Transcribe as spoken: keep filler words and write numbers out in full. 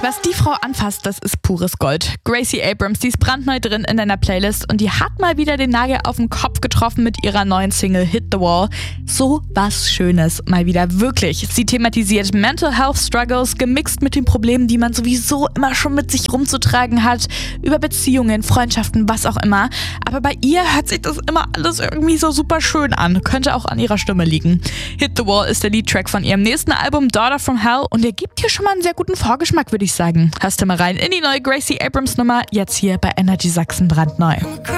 Was die Frau anfasst, das ist pures Gold. Gracie Abrams, die ist brandneu drin in deiner Playlist und die hat mal wieder den Nagel auf den Kopf getroffen mit ihrer neuen Single Hit the Wall. So was Schönes, mal wieder, wirklich. Sie thematisiert Mental Health Struggles, gemixt mit den Problemen, die man sowieso immer schon mit sich rumzutragen hat, über Beziehungen, Freundschaften, was auch immer. Aber bei ihr hört sich das immer alles irgendwie so super schön an. Könnte auch an ihrer Stimme liegen. Hit the Wall ist der Leadtrack von ihrem nächsten Album Daughter from Hell und er gibt hier schon mal einen sehr guten Vorgeschmack, würde ich sagen. Hörst du mal rein in die neue Gracie Abrams Nummer, jetzt hier bei Energy Sachsen brandneu.